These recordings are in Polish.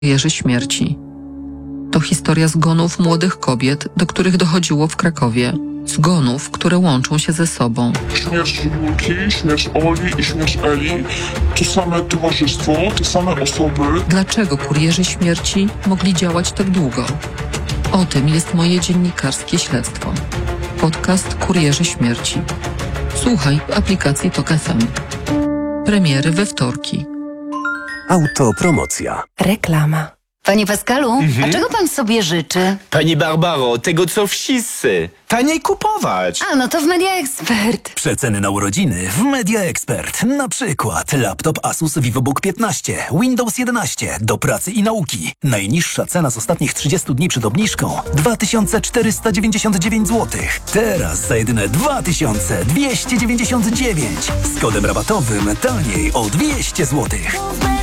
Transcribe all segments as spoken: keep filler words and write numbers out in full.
Kurierzy śmierci. To historia zgonów młodych kobiet, do których dochodziło w Krakowie. Zgonów, które łączą się ze sobą. Śmierć Julki, śmierć Oli i śmierć Eli to same towarzystwo, te same osoby. Dlaczego kurierzy śmierci mogli działać tak długo? O tym jest moje dziennikarskie śledztwo. Podcast Kurierzy śmierci. Słuchaj w aplikacji Tok F M. Premiery we wtorki. Autopromocja. Reklama. Panie Pascalu, Mhm. a czego pan sobie życzy? Pani Barbaro, tego co wszyscy. Taniej kupować. A, no to w Media Expert. Przeceny na urodziny w Media Expert. Na przykład laptop Asus VivoBook piętnaście, Windows jedenaście do pracy i nauki. Najniższa cena z ostatnich trzydziestu dni przed obniżką dwa tysiące czterysta dziewięćdziesiąt dziewięć złotych. Teraz za jedyne dwa tysiące dwieście dziewięćdziesiąt dziewięć. Z kodem rabatowym taniej o dwieście złotych.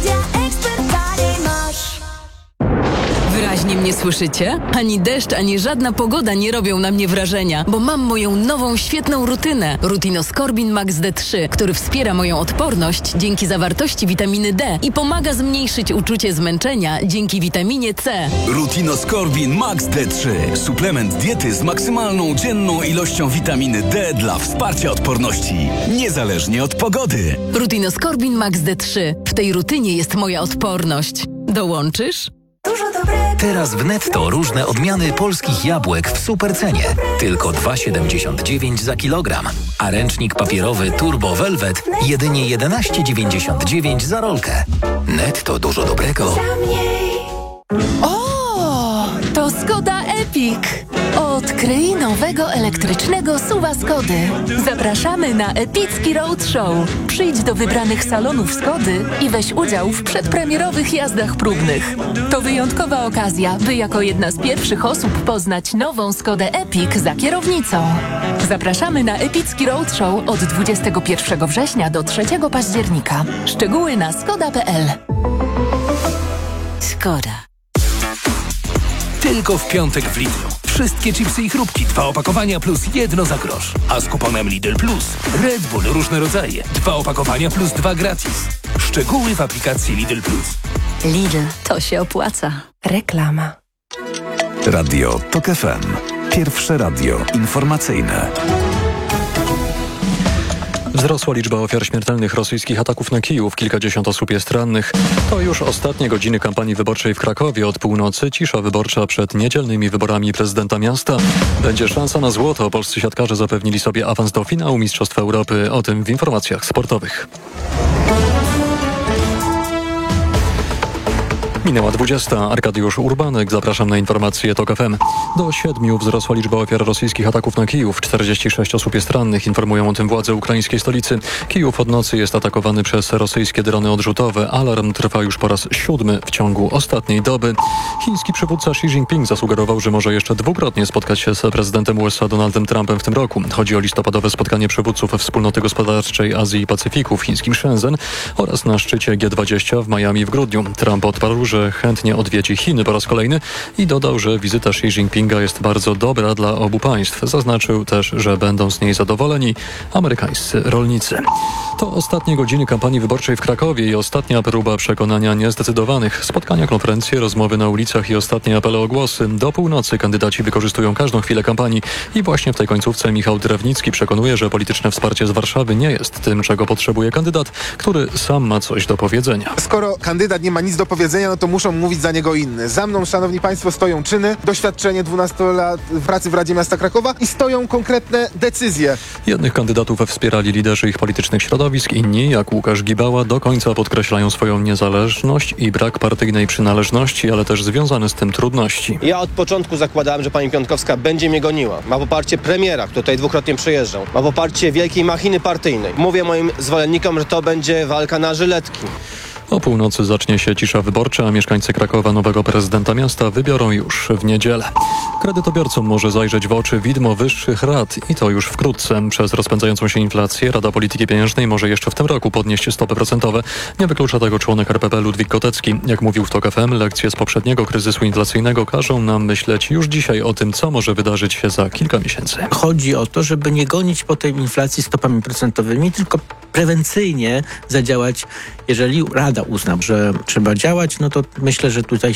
Wyraźnie mnie słyszycie? Ani deszcz, ani żadna pogoda nie robią na mnie wrażenia, bo mam moją nową, świetną rutynę. Rutinoskorbin Max D trzy, który wspiera moją odporność dzięki zawartości witaminy D i pomaga zmniejszyć uczucie zmęczenia dzięki witaminie C. Rutinoskorbin Max D trzy. Suplement diety z maksymalną dzienną ilością witaminy D dla wsparcia odporności. Niezależnie od pogody. Rutinoskorbin Max D trzy. W tej rutynie jest moja odporność. Dołączysz? Teraz w Netto różne odmiany polskich jabłek w supercenie. Tylko dwa siedemdziesiąt dziewięć za kilogram. A ręcznik papierowy Turbo Velvet jedynie jedenaście dziewięćdziesiąt dziewięć za rolkę. Netto dużo dobrego. O, to Skoda Epic. Odkryj nowego elektrycznego SUV-a Skody. Zapraszamy na epicki roadshow. Przyjdź do wybranych salonów Skody i weź udział w przedpremierowych jazdach próbnych. To wyjątkowa okazja, by jako jedna z pierwszych osób poznać nową Skodę Epic za kierownicą. Zapraszamy na epicki roadshow od dwudziestego pierwszego września do trzeciego października. Szczegóły na skoda kropka p l. Skoda. Tylko w piątek w Lidlu. Wszystkie chipsy i chrupki, dwa opakowania plus jedno za grosz. A z kuponem Lidl Plus Red Bull różne rodzaje, dwa opakowania plus dwa gratis. Szczegóły w aplikacji Lidl Plus. Lidl, to się opłaca. Reklama. Radio Tok F M. Pierwsze radio informacyjne. Wzrosła liczba ofiar śmiertelnych rosyjskich ataków na Kijów. Kilkadziesiąt osób jest rannych. To już ostatnie godziny kampanii wyborczej w Krakowie. Od północy cisza wyborcza przed niedzielnymi wyborami prezydenta miasta. Będzie szansa na złoto. Polscy siatkarze zapewnili sobie awans do finału Mistrzostw Europy. O tym w informacjach sportowych. Minęła dwudziesta. Arkadiusz Urbanek. Zapraszam na informacje Tok F M. Do siedmiu wzrosła liczba ofiar rosyjskich ataków na Kijów. czterdzieści sześć osób jest rannych. Informują o tym władze ukraińskiej stolicy. Kijów od nocy jest atakowany przez rosyjskie drony odrzutowe. Alarm trwa już po raz siódmy w ciągu ostatniej doby. Chiński przywódca Xi Jinping zasugerował, że może jeszcze dwukrotnie spotkać się z prezydentem U S A Donaldem Trumpem w tym roku. Chodzi o listopadowe spotkanie przywódców Wspólnoty Gospodarczej Azji i Pacyfiku w chińskim Shenzhen oraz na szczycie G dwadzieścia w Miami w grudniu. Trump odparł, że chętnie odwiedzi Chiny po raz kolejny i dodał, że wizyta Xi Jinpinga jest bardzo dobra dla obu państw. Zaznaczył też, że będą z niej zadowoleni amerykańscy rolnicy. To ostatnie godziny kampanii wyborczej w Krakowie i ostatnia próba przekonania niezdecydowanych. Spotkania, konferencje, rozmowy na ulicach i ostatnie apele o głosy. Do północy kandydaci wykorzystują każdą chwilę kampanii i właśnie w tej końcówce Michał Drewnicki przekonuje, że polityczne wsparcie z Warszawy nie jest tym, czego potrzebuje kandydat, który sam ma coś do powiedzenia. Skoro kandydat nie ma nic do powiedzenia, no to muszą mówić za niego inne. Za mną, szanowni państwo, stoją czyny, doświadczenie dwunastu lat pracy w Radzie Miasta Krakowa i stoją konkretne decyzje. Jednych kandydatów wspierali liderzy ich politycznych środowisk, inni, jak Łukasz Gibała, do końca podkreślają swoją niezależność i brak partyjnej przynależności, ale też związane z tym trudności. Ja od początku zakładałem, że pani Piontkowska będzie mnie goniła. Ma poparcie premiera, który tutaj dwukrotnie przyjeżdżał. Ma poparcie wielkiej machiny partyjnej. Mówię moim zwolennikom, że to będzie walka na żyletki. O północy zacznie się cisza wyborcza, a mieszkańcy Krakowa nowego prezydenta miasta wybiorą już w niedzielę. Kredytobiorcom może zajrzeć w oczy widmo wyższych rat i to już wkrótce. Przez rozpędzającą się inflację Rada Polityki Pieniężnej może jeszcze w tym roku podnieść stopy procentowe. Nie wyklucza tego członek R P P Ludwik Kotecki. Jak mówił w Tok F M, lekcje z poprzedniego kryzysu inflacyjnego każą nam myśleć już dzisiaj o tym, co może wydarzyć się za kilka miesięcy. Chodzi o to, żeby nie gonić po tej inflacji stopami procentowymi, tylko prewencyjnie zadziałać, jeżeli Rada rada uzna, że trzeba działać, no to myślę, że tutaj